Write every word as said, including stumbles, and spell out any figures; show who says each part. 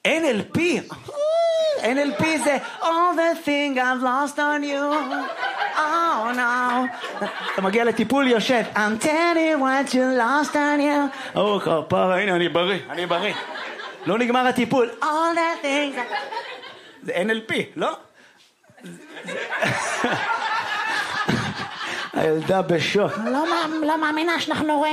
Speaker 1: אן אל פי. אן אל פי זה all the thing I've lost on you. Oh no. אתה מגיע לטיפול, יושב. I'm telling what you lost on you. או, כפרה, הנה, אני בריא, אני בריא. לא נגמר הטיפול. All the things. זה אן אל פי, לא? הילדה בשוק.
Speaker 2: לא מאמינה שאנחנו רואים